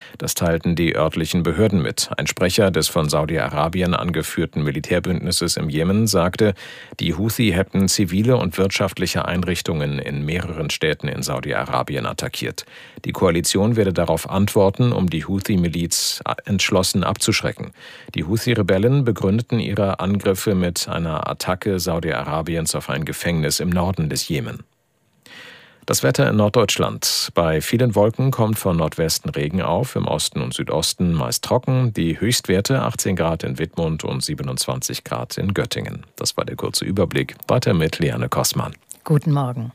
Das teilten die örtlichen Behörden mit. Ein Sprecher des von Saudi-Arabien angeführten Militärbündnisses im Jemen sagte, die Houthi hätten zivile und wirtschaftliche Einrichtungen in mehreren Städten in Saudi-Arabien attackiert. Die Koalition werde darauf antworten, um die Houthi-Miliz entschlossen abzuschrecken. Die Houthi-Rebellen begründeten ihre Angriffe mit einer Attacke Saudi-Arabiens auf ein Gefängnis im Norden des Jemen. Das Wetter in Norddeutschland. Bei vielen Wolken kommt von Nordwesten Regen auf, im Osten und Südosten meist trocken. Die Höchstwerte 18 Grad in Wittmund und 27 Grad in Göttingen. Das war der kurze Überblick. Weiter mit Liane Kossmann. Guten Morgen.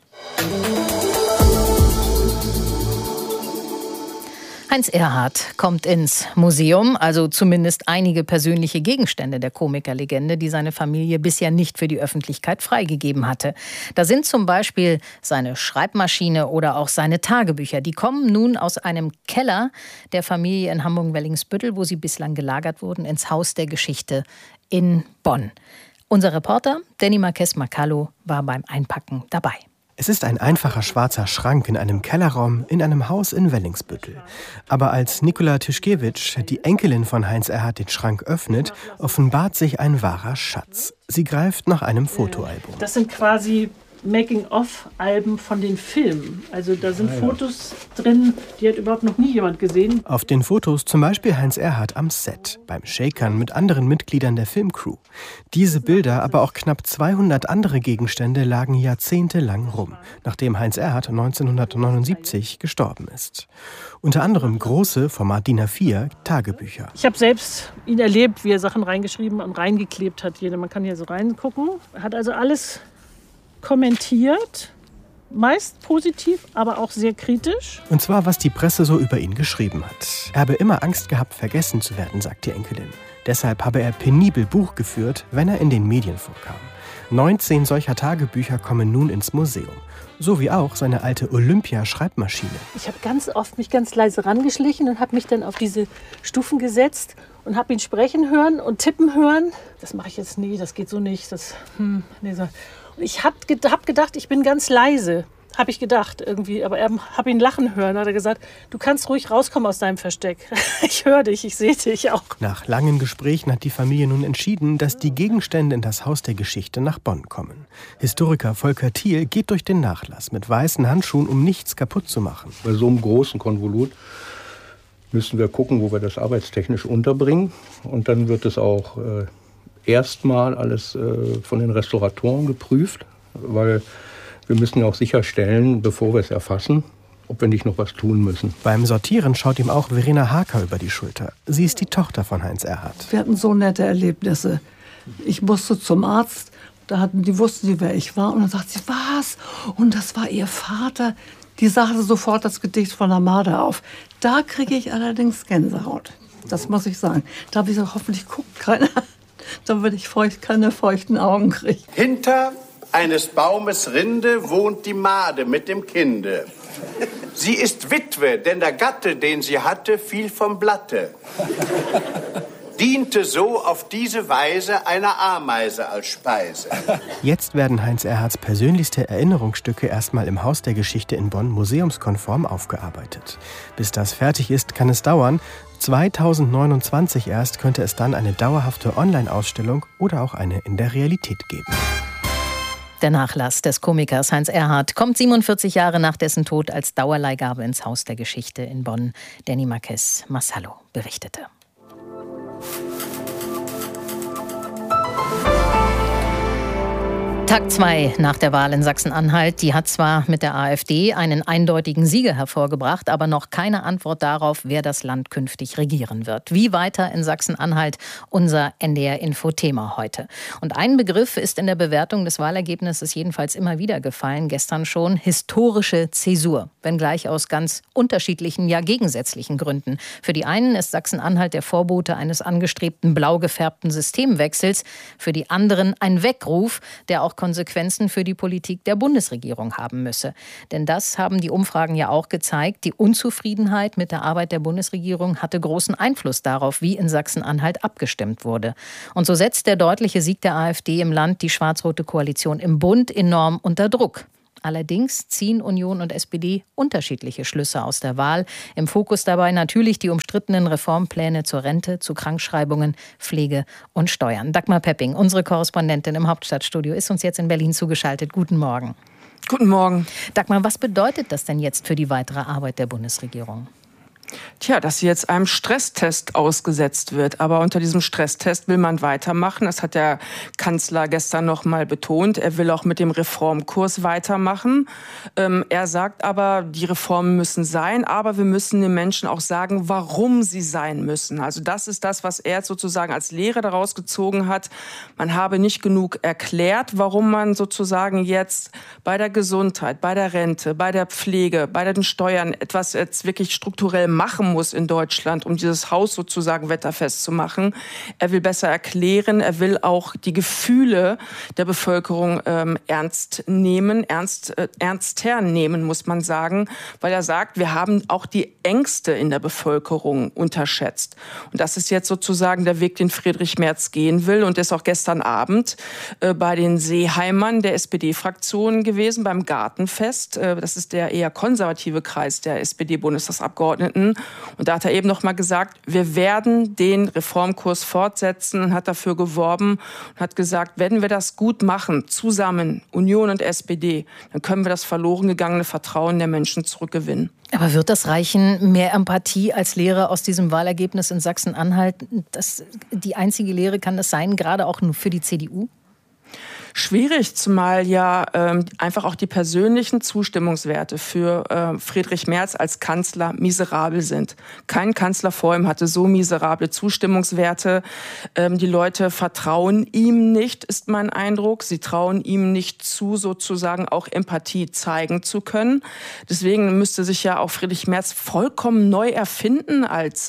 Heinz Erhardt kommt ins Museum, also zumindest einige persönliche Gegenstände der Komikerlegende, die seine Familie bisher nicht für die Öffentlichkeit freigegeben hatte. Da sind zum Beispiel seine Schreibmaschine oder auch seine Tagebücher. Die kommen nun aus einem Keller der Familie in Hamburg-Wellingsbüttel, wo sie bislang gelagert wurden, ins Haus der Geschichte in Bonn. Unser Reporter Danny Marquez-Macallo war beim Einpacken dabei. Es ist ein einfacher schwarzer Schrank in einem Kellerraum in einem Haus in Wellingsbüttel. Aber als Nikola Tischkewitsch, die Enkelin von Heinz Erhardt, den Schrank öffnet, offenbart sich ein wahrer Schatz. Sie greift nach einem Fotoalbum. Das sind quasi Making-of-Alben von den Filmen. Also da sind Fotos drin, die hat überhaupt noch nie jemand gesehen. Auf den Fotos zum Beispiel Heinz Erhardt am Set, beim Shakern mit anderen Mitgliedern der Filmcrew. Diese Bilder, aber auch knapp 200 andere Gegenstände lagen jahrzehntelang rum, nachdem Heinz Erhardt 1979 gestorben ist. Unter anderem große, Format DIN A4, Tagebücher. Ich habe selbst ihn erlebt, wie er Sachen reingeschrieben und reingeklebt hat. Man kann hier so reingucken. Er hat also alles kommentiert, meist positiv, aber auch sehr kritisch. Und zwar, was die Presse so über ihn geschrieben hat. Er habe immer Angst gehabt, vergessen zu werden, sagt die Enkelin. Deshalb habe er penibel Buch geführt, wenn er in den Medien vorkam. 19 solcher Tagebücher kommen nun ins Museum. So wie auch seine alte Olympia-Schreibmaschine. Ich habe ganz oft mich ganz leise rangeschlichen und habe mich dann auf diese Stufen gesetzt und habe ihn sprechen hören und tippen hören. Das mache ich jetzt nie, das geht so nicht. Ich habe gedacht, ich bin ganz leise, habe ich gedacht irgendwie. Aber habe ihn lachen hören, hat er gesagt, du kannst ruhig rauskommen aus deinem Versteck. Ich höre dich, ich sehe dich auch. Nach langen Gesprächen hat die Familie nun entschieden, dass die Gegenstände in das Haus der Geschichte nach Bonn kommen. Historiker Volker Thiel geht durch den Nachlass mit weißen Handschuhen, um nichts kaputt zu machen. Bei so einem großen Konvolut müssen wir gucken, wo wir das arbeitstechnisch unterbringen. Und dann wird es auch erstmal alles von den Restauratoren geprüft, weil wir müssen ja auch sicherstellen, bevor wir es erfassen, ob wir nicht noch was tun müssen. Beim Sortieren schaut ihm auch Verena Haker über die Schulter. Sie ist die Tochter von Heinz Erhardt. Wir hatten so nette Erlebnisse. Ich musste zum Arzt, wussten sie, wer ich war. Und dann sagt sie, was? Und das war ihr Vater. Die sagte sofort das Gedicht von der Marder auf. Da kriege ich allerdings Gänsehaut. Das muss ich sagen. Da habe ich gesagt, hoffentlich guckt keiner. Damit ich keine feuchten Augen kriege. Hinter eines Baumes Rinde wohnt die Made mit dem Kinde. Sie ist Witwe, denn der Gatte, den sie hatte, fiel vom Blatte. Diente so auf diese Weise einer Ameise als Speise. Jetzt werden Heinz Erhardts persönlichste Erinnerungsstücke erstmal im Haus der Geschichte in Bonn museumskonform aufgearbeitet. Bis das fertig ist, kann es dauern. 2029 erst könnte es dann eine dauerhafte Online-Ausstellung oder auch eine in der Realität geben. Der Nachlass des Komikers Heinz Erhardt kommt 47 Jahre nach dessen Tod als Dauerleihgabe ins Haus der Geschichte in Bonn. Danny Marquez-Macallo berichtete. Tag 2 nach der Wahl in Sachsen-Anhalt. Die hat zwar mit der AfD einen eindeutigen Sieger hervorgebracht, aber noch keine Antwort darauf, wer das Land künftig regieren wird. Wie weiter in Sachsen-Anhalt? Unser NDR-Info-Thema heute. Und ein Begriff ist in der Bewertung des Wahlergebnisses jedenfalls immer wieder gefallen, gestern schon: historische Zäsur. Wenngleich aus ganz unterschiedlichen, ja gegensätzlichen Gründen. Für die einen ist Sachsen-Anhalt der Vorbote eines angestrebten blau gefärbten Systemwechsels. Für die anderen ein Weckruf, der auch Konsequenzen für die Politik der Bundesregierung haben müsse. Denn das haben die Umfragen ja auch gezeigt. Die Unzufriedenheit mit der Arbeit der Bundesregierung hatte großen Einfluss darauf, wie in Sachsen-Anhalt abgestimmt wurde. Und so setzt der deutliche Sieg der AfD im Land die schwarz-rote Koalition im Bund enorm unter Druck. Allerdings ziehen Union und SPD unterschiedliche Schlüsse aus der Wahl. Im Fokus dabei natürlich die umstrittenen Reformpläne zur Rente, zu Krankschreibungen, Pflege und Steuern. Dagmar Pepping, unsere Korrespondentin im Hauptstadtstudio, ist uns jetzt in Berlin zugeschaltet. Guten Morgen. Guten Morgen. Dagmar, was bedeutet das denn jetzt für die weitere Arbeit der Bundesregierung? Tja, dass sie jetzt einem Stresstest ausgesetzt wird. Aber unter diesem Stresstest will man weitermachen. Das hat der Kanzler gestern noch mal betont. Er will auch mit dem Reformkurs weitermachen. Er sagt aber, die Reformen müssen sein, aber wir müssen den Menschen auch sagen, warum sie sein müssen. Also das ist das, was er sozusagen als Lehre daraus gezogen hat. Man habe nicht genug erklärt, warum man sozusagen jetzt bei der Gesundheit, bei der Rente, bei der Pflege, bei den Steuern etwas jetzt wirklich strukturell machen muss in Deutschland, um dieses Haus sozusagen wetterfest zu machen. Er will besser erklären, er will auch die Gefühle der Bevölkerung ernster nehmen, muss man sagen, weil er sagt, wir haben auch die Ängste in der Bevölkerung unterschätzt. Und das ist jetzt sozusagen der Weg, den Friedrich Merz gehen will und ist auch gestern Abend bei den Seeheimern der SPD-Fraktion gewesen, beim Gartenfest. Das ist der eher konservative Kreis der SPD-Bundestagsabgeordneten. Und da hat er eben noch mal gesagt, wir werden den Reformkurs fortsetzen und hat dafür geworben und hat gesagt, wenn wir das gut machen, zusammen, Union und SPD, dann können wir das verloren gegangene Vertrauen der Menschen zurückgewinnen. Aber wird das reichen, mehr Empathie als Lehre aus diesem Wahlergebnis in Sachsen-Anhalt? Die einzige Lehre kann das sein, gerade auch nur für die CDU? Schwierig, zumal ja einfach auch die persönlichen Zustimmungswerte für Friedrich Merz als Kanzler miserabel sind. Kein Kanzler vor ihm hatte so miserable Zustimmungswerte. Die Leute vertrauen ihm nicht, ist mein Eindruck. Sie trauen ihm nicht zu, sozusagen auch Empathie zeigen zu können. Deswegen müsste sich ja auch Friedrich Merz vollkommen neu erfinden als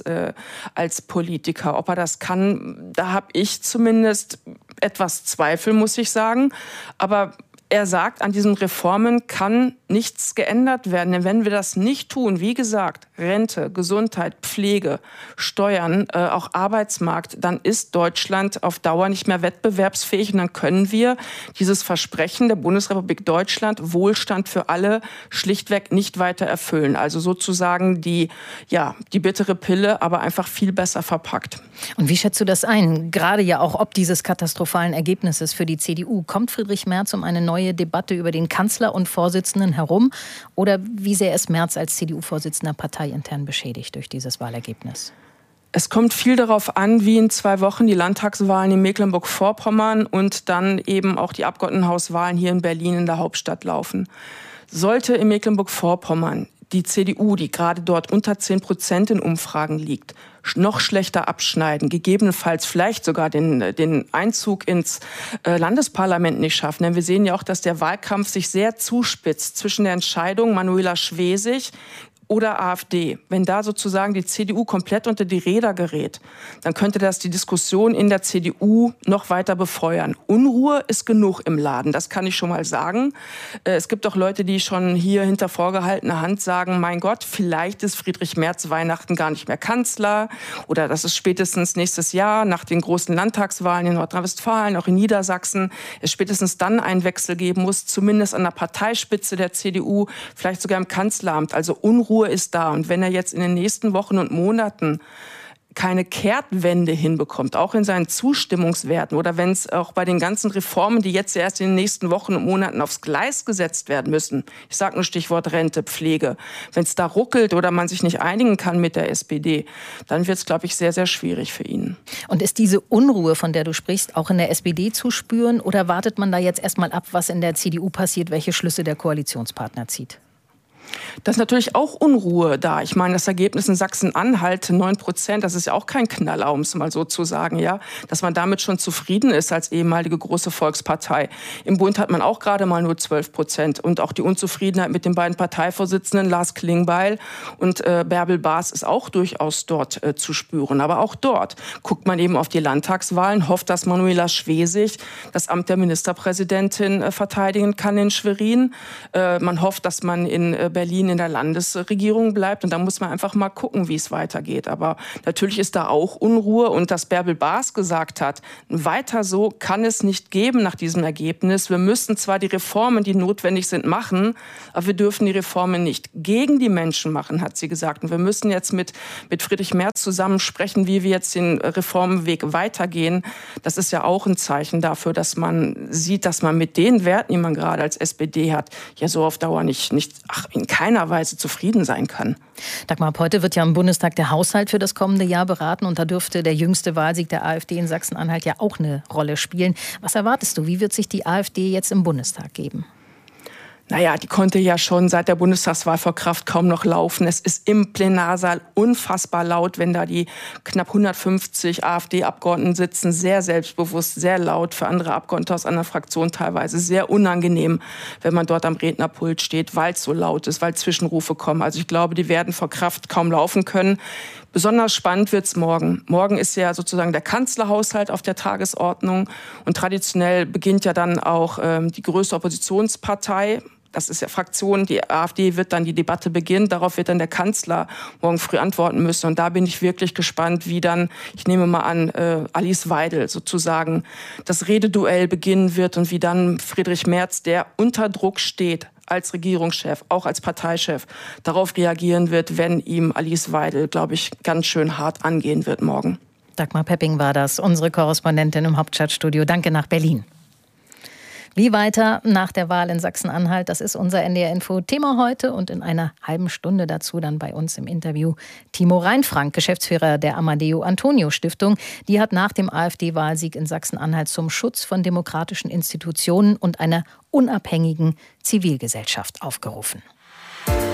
Politiker. Ob er das kann, da habe ich zumindest etwas Zweifel, muss ich sagen. Aber er sagt, an diesen Reformen kann nichts geändert werden. Denn wenn wir das nicht tun, wie gesagt, Rente, Gesundheit, Pflege, Steuern, auch Arbeitsmarkt, dann ist Deutschland auf Dauer nicht mehr wettbewerbsfähig. Und dann können wir dieses Versprechen der Bundesrepublik Deutschland, Wohlstand für alle, schlichtweg nicht weiter erfüllen. Also sozusagen die bittere Pille, aber einfach viel besser verpackt. Und wie schätzt du das ein? Gerade ja auch ob dieses katastrophalen Ergebnisses für die CDU. Kommt Friedrich Merz um eine neue Debatte über den Kanzler und Vorsitzenden herum? Oder wie sehr ist Merz als CDU-Vorsitzender parteiintern beschädigt durch dieses Wahlergebnis? Es kommt viel darauf an, wie in 2 Wochen die Landtagswahlen in Mecklenburg-Vorpommern und dann eben auch die Abgeordnetenhauswahlen hier in Berlin in der Hauptstadt laufen. Sollte in Mecklenburg-Vorpommern die CDU, die gerade dort unter 10% in Umfragen liegt, noch schlechter abschneiden, gegebenenfalls vielleicht sogar den Einzug ins Landesparlament nicht schaffen. Denn wir sehen ja auch, dass der Wahlkampf sich sehr zuspitzt zwischen der Entscheidung Manuela Schwesig oder AfD. Wenn da sozusagen die CDU komplett unter die Räder gerät, dann könnte das die Diskussion in der CDU noch weiter befeuern. Unruhe ist genug im Laden, das kann ich schon mal sagen. Es gibt auch Leute, die schon hier hinter vorgehaltener Hand sagen, mein Gott, vielleicht ist Friedrich Merz Weihnachten gar nicht mehr Kanzler oder das ist spätestens nächstes Jahr nach den großen Landtagswahlen in Nordrhein-Westfalen, auch in Niedersachsen, es spätestens dann einen Wechsel geben muss, zumindest an der Parteispitze der CDU, vielleicht sogar im Kanzleramt. Also Unruhe ist da. Und wenn er jetzt in den nächsten Wochen und Monaten keine Kehrtwende hinbekommt, auch in seinen Zustimmungswerten oder wenn es auch bei den ganzen Reformen, die jetzt erst in den nächsten Wochen und Monaten aufs Gleis gesetzt werden müssen, ich sage nur Stichwort Rente, Pflege, wenn es da ruckelt oder man sich nicht einigen kann mit der SPD, dann wird es, glaube ich, sehr, sehr schwierig für ihn. Und ist diese Unruhe, von der du sprichst, auch in der SPD zu spüren oder wartet man da jetzt erstmal ab, was in der CDU passiert, welche Schlüsse der Koalitionspartner zieht? Da ist natürlich auch Unruhe da. Ich meine, das Ergebnis in Sachsen-Anhalt 9%, das ist ja auch kein Knaller, um es mal so zu sagen, ja, dass man damit schon zufrieden ist als ehemalige große Volkspartei. Im Bund hat man auch gerade mal nur 12% und auch die Unzufriedenheit mit den beiden Parteivorsitzenden Lars Klingbeil und Bärbel Baas ist auch durchaus dort zu spüren. Aber auch dort guckt man eben auf die Landtagswahlen, hofft, dass Manuela Schwesig das Amt der Ministerpräsidentin verteidigen kann in Schwerin. Man hofft, dass man in Berlin in der Landesregierung bleibt. Und da muss man einfach mal gucken, wie es weitergeht. Aber natürlich ist da auch Unruhe. Und dass Bärbel Baas gesagt hat, weiter so kann es nicht geben nach diesem Ergebnis. Wir müssen zwar die Reformen, die notwendig sind, machen, aber wir dürfen die Reformen nicht gegen die Menschen machen, hat sie gesagt. Und wir müssen jetzt mit Friedrich Merz zusammen sprechen, wie wir jetzt den Reformweg weitergehen. Das ist ja auch ein Zeichen dafür, dass man sieht, dass man mit den Werten, die man gerade als SPD hat, ja so auf Dauer nicht in keiner Weise zufrieden sein kann. Dagmar, heute wird ja im Bundestag der Haushalt für das kommende Jahr beraten und da dürfte der jüngste Wahlsieg der AfD in Sachsen-Anhalt ja auch eine Rolle spielen. Was erwartest du? Wie wird sich die AfD jetzt im Bundestag geben? Naja, die konnte ja schon seit der Bundestagswahl vor Kraft kaum noch laufen. Es ist im Plenarsaal unfassbar laut, wenn da die knapp 150 AfD-Abgeordneten sitzen. Sehr selbstbewusst, sehr laut, für andere Abgeordnete aus anderen Fraktionen teilweise sehr unangenehm, wenn man dort am Rednerpult steht, weil es so laut ist, weil Zwischenrufe kommen. Also ich glaube, die werden vor Kraft kaum laufen können. Besonders spannend wird's morgen. Morgen ist ja sozusagen der Kanzlerhaushalt auf der Tagesordnung. Und traditionell beginnt ja dann auch die größte Oppositionspartei. Das ist ja Fraktion, die AfD wird dann die Debatte beginnen. Darauf wird dann der Kanzler morgen früh antworten müssen. Und da bin ich wirklich gespannt, wie dann, ich nehme mal an, Alice Weidel sozusagen das Rededuell beginnen wird und wie dann Friedrich Merz, der unter Druck steht, als Regierungschef, auch als Parteichef, darauf reagieren wird, wenn ihm Alice Weidel, glaube ich, ganz schön hart angehen wird morgen. Dagmar Pepping war das, unsere Korrespondentin im Hauptstadtstudio. Danke nach Berlin. Wie weiter nach der Wahl in Sachsen-Anhalt? Das ist unser NDR-Info-Thema heute und in einer halben Stunde dazu dann bei uns im Interview Timo Reinfrank, Geschäftsführer der Amadeo-Antonio-Stiftung. Die hat nach dem AfD-Wahlsieg in Sachsen-Anhalt zum Schutz von demokratischen Institutionen und einer unabhängigen Zivilgesellschaft aufgerufen.